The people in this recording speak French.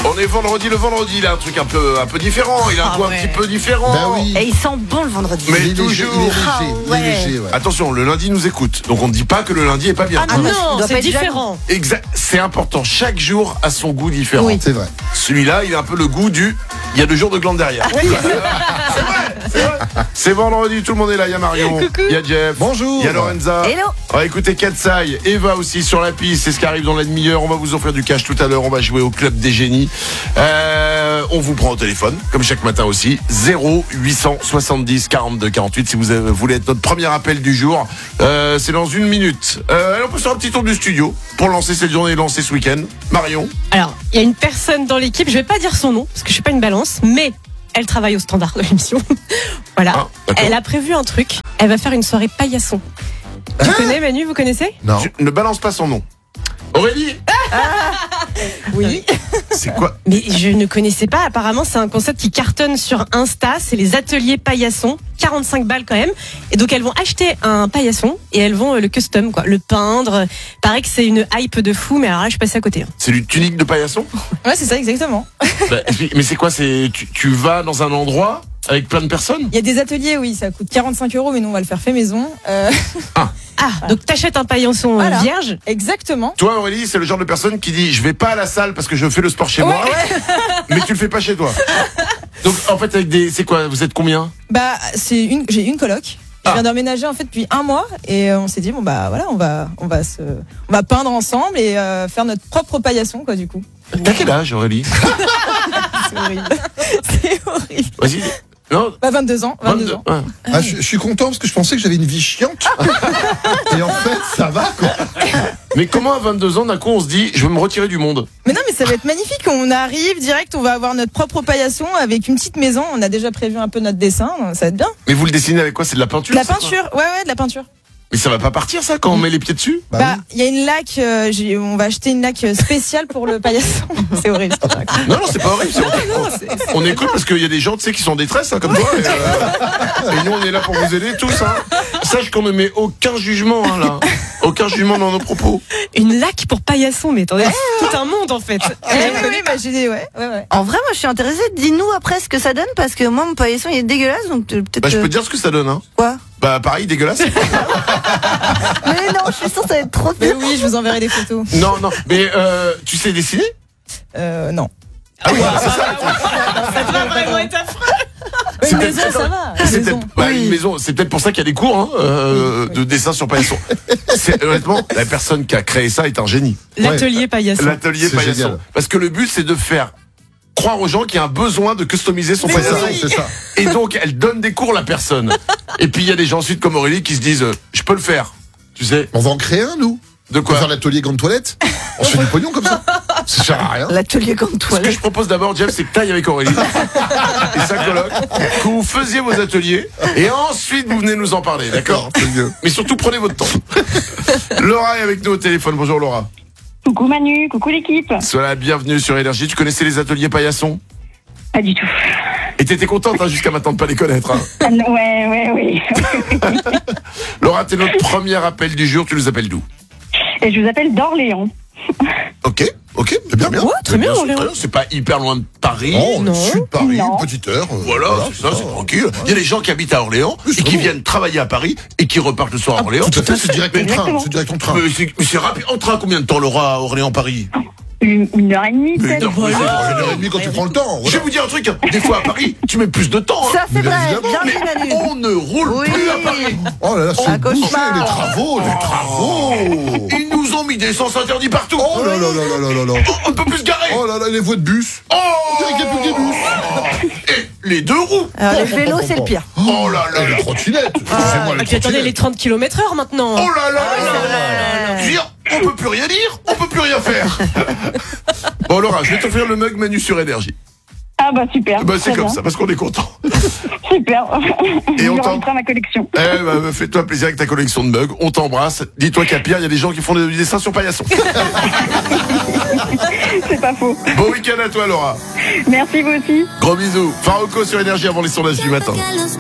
On est vendredi, le vendredi, il a un truc un peu différent, il a un goût un petit peu différent. Bah oui. Et il sent bon le vendredi. Mais Il est léger, toujours. il est léger, ouais. Attention, le lundi nous écoute, donc on ne dit pas que le lundi est pas bien. Ah non, Non, doit pas c'est être différent. Exact, c'est important, chaque jour a son goût différent. Oui. C'est vrai. Celui-là, il a un peu le goût du... Il y a 2 jours de glande derrière. C'est vrai. C'est vendredi, tout le monde est là, il y a Marion, il y a Jeff, Bonjour. il y a Lorenza. Hello. On va écouter Katsai, Eva aussi sur la piste, c'est ce qui arrive dans la demi-heure. On va vous offrir du cash tout à l'heure, on va jouer au Club des Génies. On vous prend au téléphone, comme chaque matin aussi, 0870 42 48 si vous voulez être notre premier appel du jour. C'est dans 1 minute. On peut faire un petit tour du studio pour lancer cette journée et lancer ce week-end. Marion. Alors, il y a une personne dans l'équipe, je vais pas dire son nom, parce que je suis pas une balance, mais elle travaille au standard de l'émission. Voilà. Ah, d'accord. Elle a prévu un truc. Elle va faire une soirée paillasson. Tu connais Manu, vous connaissez? Non. Je ne balance pas son nom. Aurélie. Oui. C'est quoi? Mais je ne connaissais pas. Apparemment, c'est un concept qui cartonne sur Insta. C'est les ateliers paillassons. 45 balles quand même. Et donc, elles vont acheter un paillasson et elles vont le custom, quoi. Le peindre. Paraît que c'est une hype de fou, mais alors là, je suis passée à côté. C'est du tunique de paillasson? Ouais, c'est ça, exactement. Bah, mais c'est quoi? Tu vas dans un endroit avec plein de personnes? Il y a des ateliers, oui, ça coûte 45 €, mais nous, on va le faire fait maison. Ah, donc t'achètes un paillasson Voilà. vierge. Exactement. Toi, Aurélie, c'est le genre de personne qui dit je vais pas à la salle parce que je fais le sport chez moi, mais tu le fais pas chez toi. Donc, en fait, c'est quoi? Vous êtes combien? Bah, j'ai une coloc. Je viens d'emménager en fait depuis 1 mois et on s'est dit bon bah voilà, on va peindre ensemble et faire notre propre paillasson quoi du coup. T'as quel âge, Aurélie? C'est horrible. C'est horrible. Vas-y. Non? Bah 22 ans, 22 ans. Ouais. Ah, je suis content parce que je pensais que j'avais une vie chiante. Et en fait, ça va quoi. Mais comment à 22 ans, d'un coup, on se dit je veux me retirer du monde? Mais non mais ça va être magnifique, on arrive direct, on va avoir notre propre paillasson avec une petite maison, on a déjà prévu un peu notre dessin, ça va être bien. Mais vous le dessinez avec quoi? C'est de la peinture? De la c'est quoi? peinture, ouais, de la peinture. Mais ça va pas partir, ça, quand on met les pieds dessus? Bah, il y a une laque, on va acheter une laque spéciale pour le paillasson. C'est horrible. ce que je raconte. Non, c'est pas horrible. On écoute parce qu'il y a des gens, tu sais, qui sont en détresse, hein, comme toi. Et nous, on est là pour vous aider tous. Hein. Sache qu'on ne met aucun jugement, hein, là. Aucun jugement dans nos propos. Une laque pour paillasson, mais attendez, tout un monde en fait. Oui, bah, j'ai dit, ouais. En vrai, moi, je suis intéressée. Dis-nous après ce que ça donne, parce que moi, mon paillasson, il est dégueulasse, donc peut-être. Bah, je peux te dire ce que ça donne, hein. Quoi? Bah, pareil, dégueulasse. Mais non, je suis sûre que ça va être trop Mais bien. oui, je vous enverrai des photos. Non, mais tu sais dessiner? Non. Ah oui, c'est ça. Ça doit vraiment être affreux. C'est Une peut-être- maison, ça va. C'est Une maison. peut-être une maison. C'est peut-être pour ça qu'il y a des cours hein, de dessin sur paillasson. Honnêtement, la personne qui a créé ça est un génie. L'atelier paillasson. L'atelier C'est paillasson. génial. Parce que le but, c'est de faire croire aux gens qu'il y a un besoin de customiser son C'est paillasson. ça, c'est ça. Et donc, elle donne des cours, la personne. Et puis, il y a des gens ensuite comme Aurélie qui se disent je peux le faire. Tu sais, On va en créer un, nous. de On va quoi? faire l'atelier gants de toilette. On se fait du pognon comme ça. Ça sert à rien. L'atelier gant de Ce que toilette. je propose d'abord, Jeff, c'est que t'ailles avec Aurélie et sa coloc, que vous faisiez vos ateliers, et ensuite vous venez nous en parler, d'accord? C'est mieux. Mais surtout, prenez votre temps. Laura est avec nous au téléphone. Bonjour Laura. Coucou Manu, coucou l'équipe. Sois la bienvenue sur Énergie. Tu connaissais les ateliers paillasson? Pas du tout. Et t'étais contente hein, jusqu'à maintenant de pas les connaître. Hein. Ah, non, oui. Laura, t'es notre premier appel du jour. Tu nous appelles d'où? Et je vous appelle d'Orléans. Ok, c'est bien. Ouais, très bien, c'est Orléans. très bien. C'est pas hyper loin de Paris. Oh, le Non. sud de Paris, Non. une petite heure. Voilà, c'est ça, c'est tranquille. Il y a des gens qui habitent à Orléans et qui Sûrement. viennent travailler à Paris et qui repartent le soir à Orléans. Tout à fait, c'est direct en train. Exactement. C'est direct en train. Mais c'est rapide. En train, combien de temps, Laura, à Orléans-Paris? 1h30 peut-être. Une heure. Une heure et demie quand tu prends le temps. Je vais vous dire un truc, des fois à Paris, tu mets plus de temps. Ça Hein. fait Mais vrai, évidemment, bien Mais vu, Manu. on ne roule Oui. plus à Paris. Oh là là, c'est Un bouché, cauchemar. les travaux, les travaux. Ils nous ont mis des sens interdits partout. Oh là là là là là là là. On ne peut plus se garer. Oh là là, les voies de bus. Oh, On dirait qu'il n'y a plus que des bus. Et les 2 roues. Alors, les vélos, c'est le pire. Oh là là Et là. les trottinettes. Excusez-moi, Et puis attendez, les 30 km/h maintenant. Oh là là là. Je veux dire, on peut plus rien dire, on peut plus rien faire. Bon Laura, je vais t'offrir le mug Manu sur Énergie. Ah bah super. Bah c'est très comme bien. ça, parce qu'on est content. Super. Et Je on le t'en- rajouterai à ma collection. Eh bah, fais-toi plaisir avec ta collection de mugs, on t'embrasse. Dis-toi qu'à Pierre, il y a des gens qui font du dessin sur paillasson. C'est pas faux. Bon week-end à toi Laura. Merci vous aussi. Gros bisous. Farouko sur Énergie avant les sondages du matin.